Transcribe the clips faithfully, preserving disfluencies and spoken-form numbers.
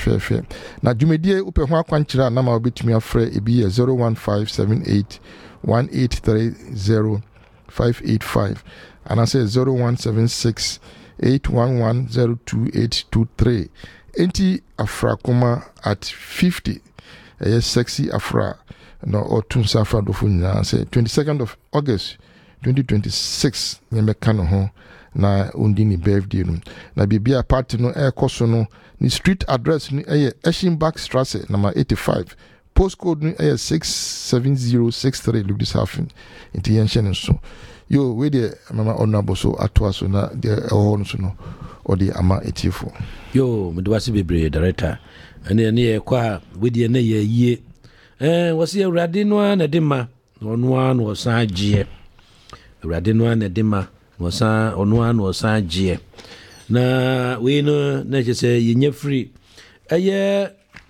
fair fair na dwumadie upe ho akwankyira na ma obetumi afrɛ ebi zero one five seven eight one eight three zero five eight five and I say zero one seven six eight one one zero two eight two three. Enti afra kuma at fifty. A sexy afra no or tun safra do funya say twenty-second of August twenty twenty-six nyeme kano ho na undini birthday no na bibia party no e koso no ni street address ni e Eschenbach Strasse number eighty-five postcode ni e six seven zero six three look this happen into yenchen so yo we dey mama honorable so atwa so na dey e ho so no or the ama etifo yo me do wase bebre director ene ne e kwa we dey na ye yie eh wase awrade no na de ma ono an wo san agye awrade no na de ma wo san ono an wo san agye na we no na je say ye free eye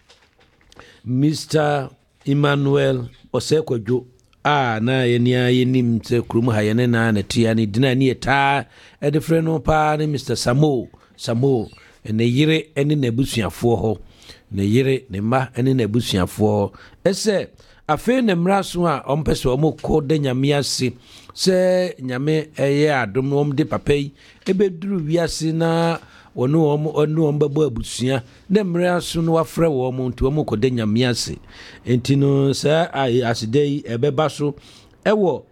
Mister Emmanuel Osekwadwo a na ye nia ye nim te krum ha ye na na tia ni dina ni eta e de frɛ no pa ne Mister Samo Samo ne yire ene na busuafo ho ne yire ne ma ene na busuafo ese afi ne mraso a ompese omko de nyame ase se nyame eye adom om de papai ebeduru wiase na ono om ono om babo abusua ne mraso no wafrɛ wo mo nti omko de nyame ase enti no sa asidei ebeba so ewo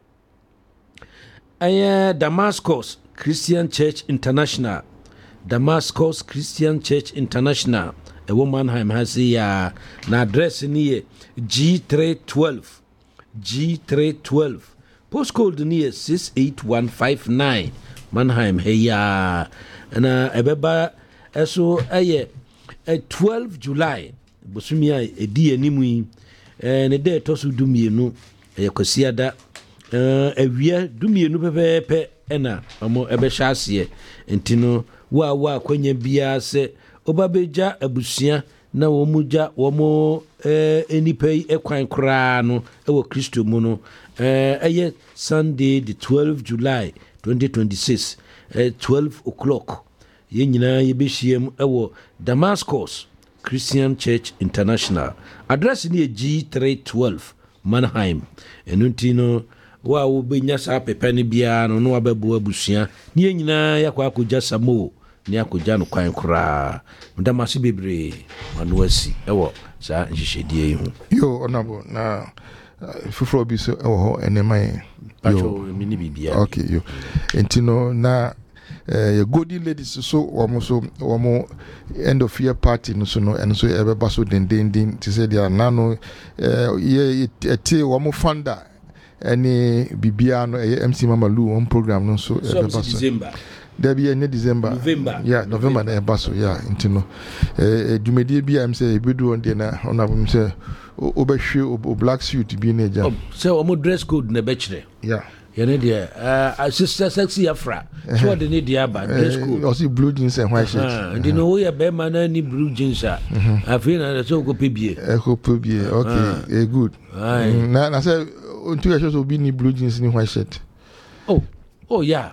eye Damascus Christian Church International Damascus Christian Church International a woman Mannheim has ya na address ni G three twelve G three twelve postcode ni six eight one five nine Mannheim he ya na ebeba eso eye twelve July bosumia edi animu yi ne de tosu dumienu e kwasiada awia dumienu pepepe ena omo ebe hyase entino wa wa kwanya bia se obabeja abusia na wo muja wo mo eh enipai ekwan kra no e wo Kristo mu no eh eye Sunday the twelfth July twenty twenty-six eh twelve o'clock ye nyina ye behiem e wo Damascus Christian Church International address ni G three twelve Mannheim enutino wa wo benya sa pepani bia no no ababu abusia ni nyina yakwa akoja Samo ni akoja no kwan kra ndamase bebre manuasi ewo sa nhihedie hu yo onabo na uh, fufro bi so ewo ho enemai yo mini bibia okay yo entino na eh uh, godi ladies so womo so womo end of year party no so no and so ebeba so den den den ti say dia nano eh ye ete womo founder any bibia no eh, M C Mama Lu on program no so ebeba so December there be any December November yeah November na eba so yeah intino eh dumedie bia am say ebedu on dey na onabum say obehwe o black suit bi na ja say o mo dress code na be kire yeah yene de uh sister sexy afra so de ne dia ba dress code o see blue jeans and white shirt and you know we be man na ni blue jeans a afi na so go pebie e go pebie okay eh good na na say ontu e so bi ni blue jeans ni white shirt oh oh yeah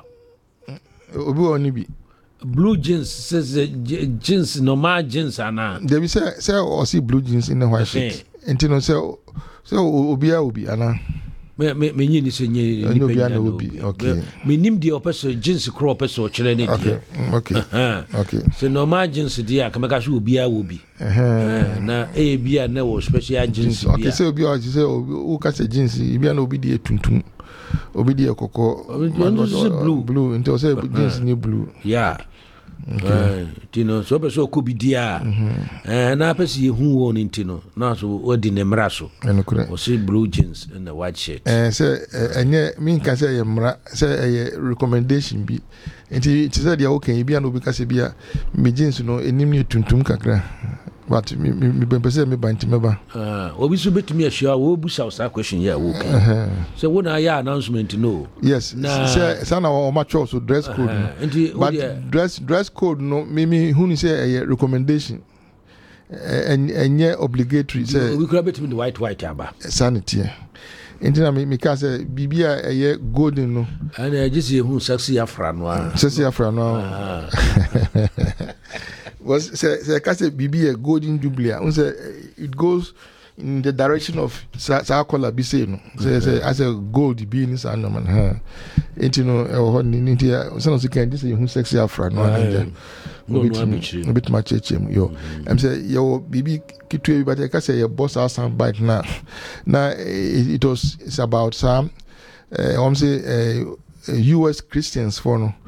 obi oni bi blue jeans says uh, jeans normal jeans ana there be say say o see blue jeans in the white shirt entino say say obi a obi ana me me me nyini se nyi ni obi ana obi okay me nim di opeso jeans kro opeso kire ne di okay okay so normal jeans di aka meka so obi a obi eh na e bia na wo special jeans okay say obi a say o ka say jeans bia na obi di tuntum obi di ekoko blue blue into say jeans ni blue yeah okay tino so be so ko bi dia eh na pese ye hu won ntino na so odi ne mraso o say blue jeans and the white shirt eh say enye min ka say ye mra say eh recommendation bi nti ti say dia okay bi na obi ka say bia me jeans no enim ni tuntum kakra but me me pese me banti meba ah obi so betumi ahia wo bu sa sa question ya wo kan so wo na ya announcement no yes say say na o ma cho so dress code but dress dress code no me me hu ni say a recommendation and enye obligatory say we could betumi the white white aba sanity Intina me me ka say bibia eye golden no and I just hu sexy afra no sexy afra no was say say ka say bibi a golden jubilee un say it goes in the direction of sa color be say no say say as a gold be in sa no man ha enti no e ho ni ni so no can this you sexy afra no anja no no abichiri a bit much chem yo am say yo bibi kitwe but I say your boss our sound bite na na it was it's about some uh, um say uh, U S Christians for no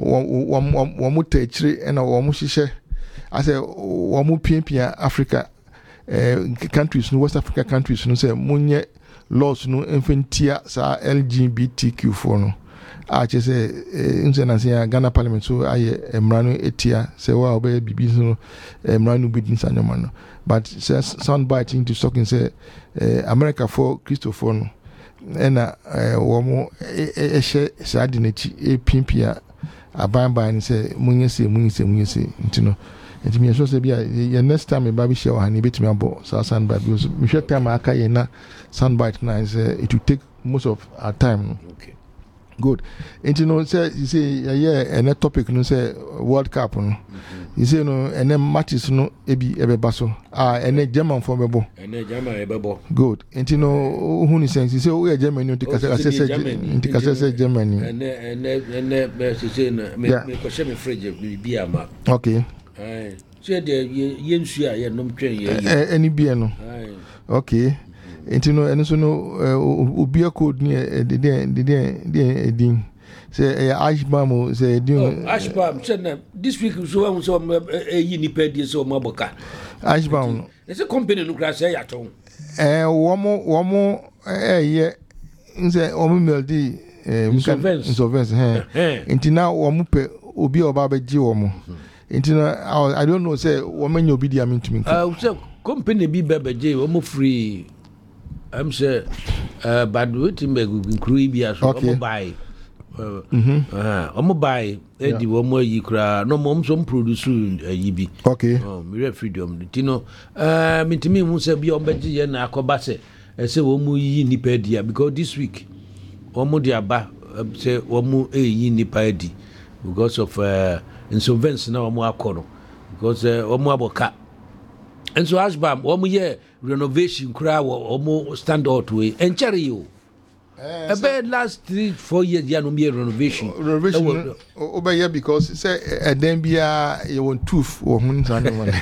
wom wom tachiri and wom hihye I say wom pimpia Africa uh, countries no West Africa countries no say munye laws no infantia sa L G B T Q for no a che say nse na say Ghana Parliament so aye emrano etia say wa obe bibi no emrano bidin sanyoma no but say sound biting to talking say uh, America for Christopher no ena womo ehye sade nachi epimpia abamba ni say munyese munyese munyese ntino enti me so say bia ye next time e ba bi share wa ni betimi abo so sound bite because me share time aka ye na sound bite na is uh, it will take most of our time. Okay, good. Enti no say you say yeah ene topic no say World Cup no you say no ene matches no ebi ebeba so ah ene German for bebo ene German ebebo good. Enti no who ni sense you say we Germany no tika say say tika say Germany ene ene ene be say na me me ko she me fridge bi ama okay eh so de ye nsu a ye nom twen ye ene bi no okay. Enti no ene so no obi code ni de de de de edin say ashbam say edin ashbam say this week so we so eyi ni pedi so maboka ashbam it's a company no crash ya ton eh wo mo wo mo eh ye nse wo mo meldi eh insolvents eh enti na wo mo pe obi oba ba gi wo mo enti na I don't know say wo manya obi dia me ntumi ah say company bi ba ba gi wo mo free I'm say uh but wetin be include bi aso o buy uh uh o buy e di wo mo yi kra no mo so produce yi bi okay oh me freedom tino uh mitimi mu say bi o be ye na akoba say e say wo mo yi nipa dia because this week wo mo dia ba say wo mo e yi nipa di because of uh insolvency na wo mo akoro because uh, wo mo aboka and so ashbam wo mo ye renovation kura wo mo stand out way enchare you eh about last three four years ya no be renovation renovation over here because say eden bia you want tooth wo hun san no man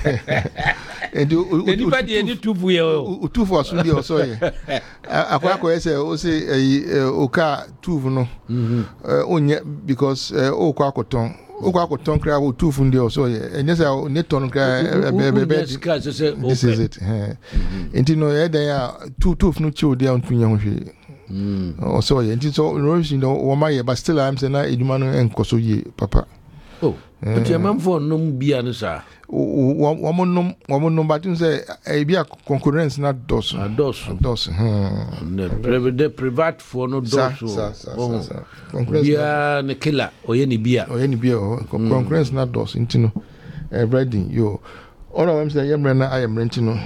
and you anybody any tooth we o tooth was so dey so here akwa akwa say o say o ka tooth no onye because o kwa akoton o kwa akoton kra o tooth ndi o so here and say neton kra bebe this is it enti no eden ya tooth no chi odi an tunya ho hwe mm oh so yeah enti so renovation no wo ma ye but still I'm saying na eduma no enkoso ye papa oh but your man for no bia no sa wo mo no wo mo no but say e bia concurrence na dos na dos dos hmm private private for no dos oh concurrence bia ne killer oye ni bia oye ni bia concurrence na dos enti no everything yo all of them say yemre na ayemre enti no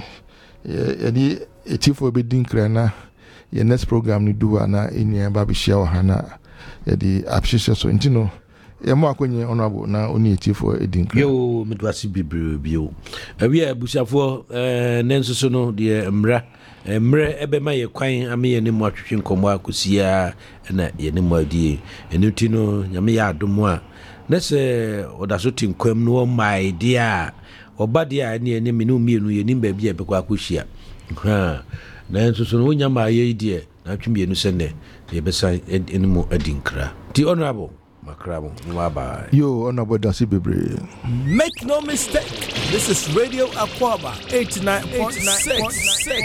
ye di etifo be din kra na your next program ni do na enia ba be share hana ya di appreciate so ntino ya mo akonye honorable na oni etifo edin kra yo medwasi bibire bio awi abusiafo eh nenso so no de mra mre ebe ma ye kwan ame ye ne mo atwetwe nkomo akosia na ye ne mo adie enuti no nyame ya adomo a na se odaso tinkwam no my dia obadia ne ne me no mienu ye nim ba bia be kwa akosia ha na nso so no nyama ye die na twemienu sene ye besa enimo adinkra ti honorable makrabo mwaba yo honorable dasi bebre make no mistake this is Radio Akwaba eighty-nine point six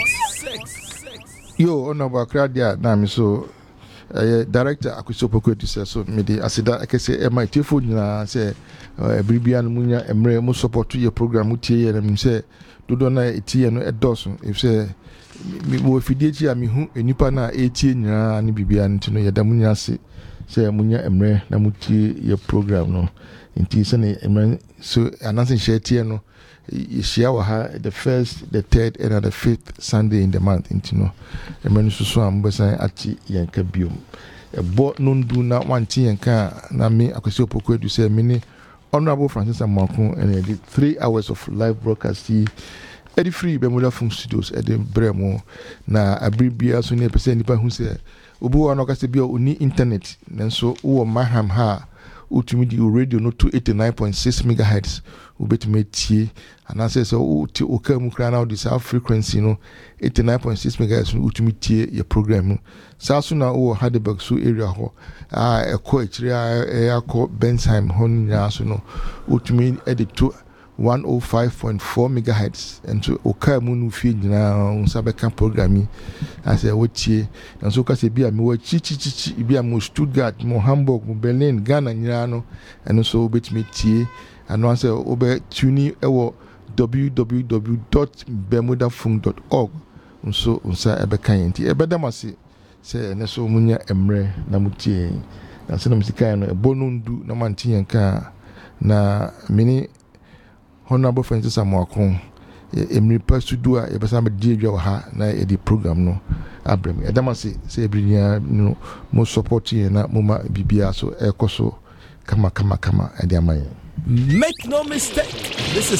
yo honorable kradia na mi so eh director Akwisopoko say so me di asida akese e my telefone nyina say bribia no munya emre mo support your program utie ye na mi say dodo na etie no edoso if say mi wo fidie chi ami hu enipa na etie nyina ne bibia ntino yeda munya se say munya emre na mutie your program no nti se ne emre so anansi share tie no share wa ha the first the third and the fifth Sunday in the month ntino emre so so am besan ati yanka biom e bo nondu na wanti yanka na me Akwisopoko say me ne Honorable Francis Amakun and the three hours of live broadcast. Eddie free Bermuda Funk Studios at the Bremo. Na abribia so near percent nipa who say Ubu anokase bia uni internet nanso wo maham ha utumi di radio no two eighty-nine point six megahertz ubetumi tie anase so uti okamu kra na the sound frequency no eighty-nine point six megahertz utumi tie your program no saso na wo Heidelberg so area ho ah ekọ ekire ah ekọ Bensheim hon ya so no utumi edit to one oh five point four megahertz and so okamu no fi nyina unsabeka programming as a wotie and so kase bia me wa chi chi chi bia mo Stuttgart mo Hamburg mo Berlin Ghana nyina no and so betimi tie and no say obe tuni ewo w w w dot bermuda funk dot org so unsa ebeka yenti ebedamase say ne so munya emre na mutie na se na musika no ebonundu na mantin yanka na mini Honorable Francis Amakun emri pastudu a yebesa me die dwa ha na e di program no abrem edamase say ebrinia no mo support ye na mo ma bibia so ekoso kama kama kama e di amaye. Make no mistake, this is